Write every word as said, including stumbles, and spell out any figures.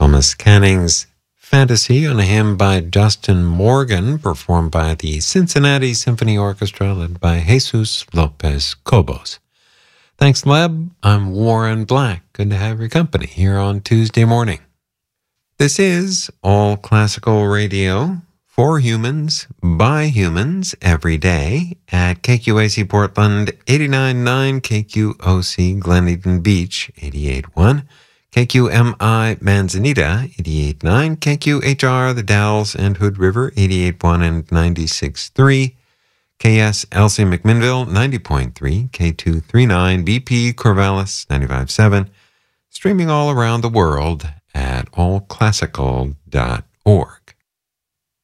Thomas Canning's Fantasy on a hymn by Justin Morgan, performed by the Cincinnati Symphony Orchestra, led by Jesus Lopez Cobos. Thanks, Leb. I'm Warren Black. Good to have your company here on Tuesday morning. This is All Classical Radio for humans, by humans, every day at K Q A C Portland, eighty-nine point nine, K Q O C Glen Beach, eighty-eight point one, K Q M I Manzanita, eighty-eight point nine, K Q H R The Dalles and Hood River, eighty-eight point one and ninety-six point three, K S L C McMinnville, ninety point three, K two thirty-nine, B P Corvallis, ninety-five point seven, streaming all around the world at all classical dot org.